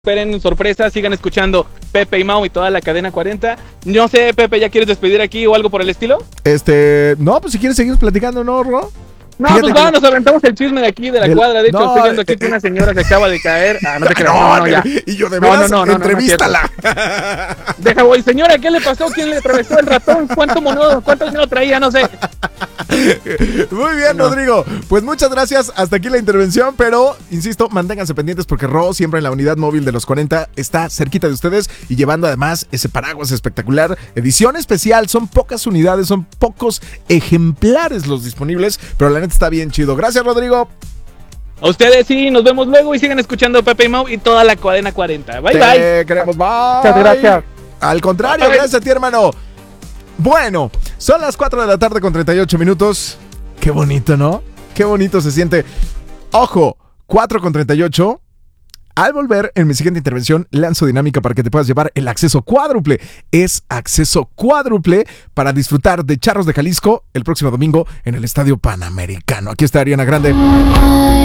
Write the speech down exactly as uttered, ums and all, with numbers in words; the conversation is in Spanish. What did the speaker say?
Esperen sorpresas, sigan escuchando Pepe y Mau y toda la cadena cuarenta. No sé, Pepe, ¿ya quieres despedir aquí o algo por el estilo? Este, no, pues si quieres seguir platicando, ¿no, Ro? No, Fíjate pues que- va, nos aventamos el chisme de aquí, de la Del- cuadra. De hecho, no, estoy viendo aquí eh, que una señora se acaba de caer. Ah, no te creas, No, no, no, ya. y yo de No, veras, no, no, no, no, no es entrevístala. Deja, voy, señora, ¿qué le pasó? ¿Quién le atravesó el ratón? ¿Cuánto mono, cuánto dinero traía? No sé. Muy bien, No. Rodrigo. Pues muchas gracias. Hasta aquí la intervención, pero insisto, manténganse pendientes porque Ro, siempre en la unidad móvil de los cuarenta, está cerquita de ustedes y llevando además ese paraguas espectacular. Edición especial, son pocas unidades, son pocos ejemplares los disponibles, pero la neta está bien chido. Gracias, Rodrigo. A ustedes sí, nos vemos luego y sigan escuchando Pepe y Mau y toda la cadena cuarenta. Bye, Te bye. queremos, bye. Muchas gracias. Al contrario, Bye. gracias a ti, hermano. Bueno, son las cuatro de la tarde con treinta y ocho minutos. Qué bonito, ¿no? Qué bonito se siente. Ojo, cuatro con treinta y ocho. Al volver, en mi siguiente intervención, lanzo dinámica para que te puedas llevar el acceso cuádruple. Es acceso cuádruple para disfrutar de Charros de Jalisco el próximo domingo en el Estadio Panamericano. Aquí está Ariana Grande.